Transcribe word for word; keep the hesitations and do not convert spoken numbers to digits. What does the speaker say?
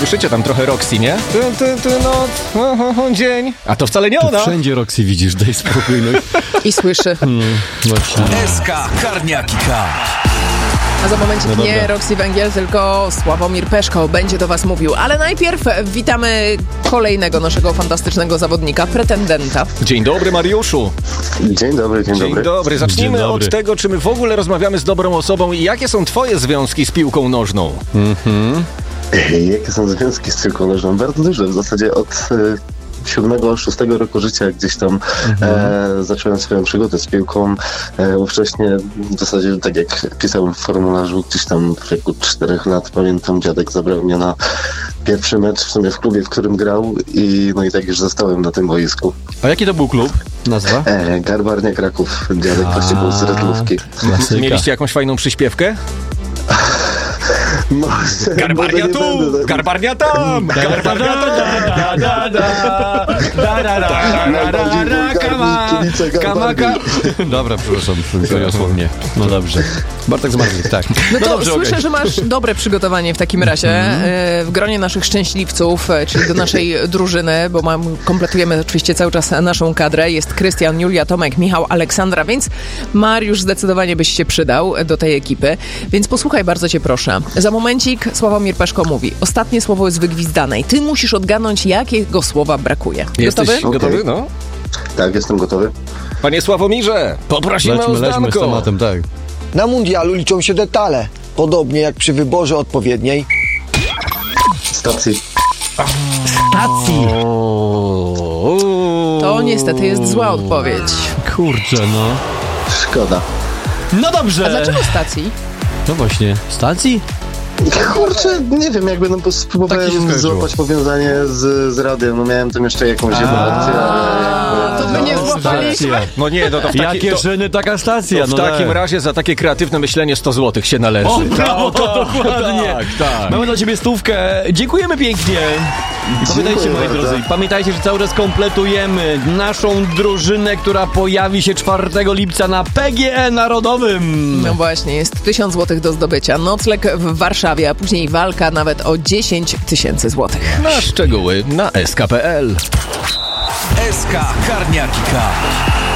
Słyszycie tam trochę Roxy, nie? Ty, ty, ty, no, no, no, dzień. A to wcale nie ona. To wszędzie Roxy widzisz, daj spokój. No. I słyszy. No, właśnie. S K Karniaki K. A za momencik No nie dobra. Roxy Węgiel, tylko Sławomir Peszko będzie do was mówił. Ale najpierw witamy kolejnego naszego fantastycznego zawodnika, pretendenta. Dzień dobry, Mariuszu. Dzień dobry, dzień, Dzień dobry. dobry. Zacznijmy Dzień dobry. od tego, czy my w ogóle rozmawiamy z dobrą osobą i jakie są twoje związki z piłką nożną? Mhm. Ej, Jakie są związki z piłką nożną? Bardzo duże. W zasadzie od e, siódmego, szóstego roku życia gdzieś tam e, zacząłem swoją przygodę z piłką. E, ówcześnie w zasadzie, tak jak pisałem w formularzu, gdzieś tam w wieku czterech lat, pamiętam, dziadek zabrał mnie na pierwszy mecz w sumie w klubie, w którym grał i no i tak już zostałem na tym boisku. A jaki to był klub? Nazwa? E, Garbarnia Kraków. Dziadek właśnie był z Redlówki. Klasyka. Mieliście jakąś fajną przyśpiewkę? No, Garbarnia może nie tu, będę tak- garbarnia tam, garbarnia tam, da, da, da, da, da, da, da, da, da, kama, Kibice kama, Garbarni. ka- Dobra, przepraszam, przeniosło mnie. No dobrze. Bartek Zmarlik, tak. No to dobrze, słyszę, okej. że masz dobre przygotowanie w takim razie e, w gronie naszych szczęśliwców, e, czyli do naszej drużyny, bo mam, kompletujemy oczywiście cały czas naszą kadrę. Jest Krystian, Julia, Tomek, Michał, Aleksandra, więc Mariusz zdecydowanie byś się przydał do tej ekipy. Więc posłuchaj, bardzo cię proszę. Za momencik Sławomir Peszko mówi. Ostatnie słowo jest wygwizdane i ty musisz odgadnąć, jakiego słowa brakuje. Jesteś Gotowy? gotowy? Okej. No. Tak, jestem gotowy. Panie Sławomirze, poprosimy Lećmy, o lećmy z zdanko. tematem, tak. Na mundialu liczą się detale, podobnie jak przy wyborze odpowiedniej. Stacji. Stacji. To niestety jest zła odpowiedź. Kurczę, no. Szkoda. No dobrze. A dlaczego stacji? No właśnie, stacji? Kurczę, nie wiem, jakby no, bo Tak ci się spróbowałem skojarzyło. złapać powiązanie z, z radiem. No miałem tam jeszcze jakąś jedną opcję, ale to jakby, my nie no, złapaliśmy. No nie, no to w, taki, Jakie to, szyny, taka stacja, to w no takim tak. razie za takie kreatywne myślenie sto złotych się należy. O, brawo, to dokładnie. Tak, tak. Mamy dla ciebie stówkę. Dziękujemy pięknie. I pamiętajcie, Dziękuję moi bardzo. drodzy, pamiętajcie, że cały czas kompletujemy naszą drużynę, która pojawi się czwartego lipca na P G E Narodowym. No właśnie, jest tysiąc złotych do zdobycia. Nocleg w Warszawie, a później walka nawet o dziesięć tysięcy złotych. Na szczegóły na S K kropka P L. S K Karniaki K.